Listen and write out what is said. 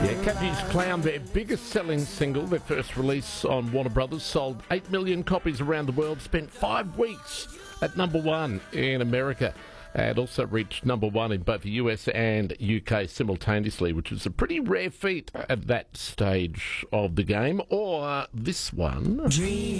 Yeah, Caddy's Clown, their biggest selling single, their first release on Warner Brothers, sold 8 million copies around the world, spent 5 weeks at number one in America, and also reached number one in both the US and UK simultaneously, which was a pretty rare feat at that stage of the game. Or this one. Dream.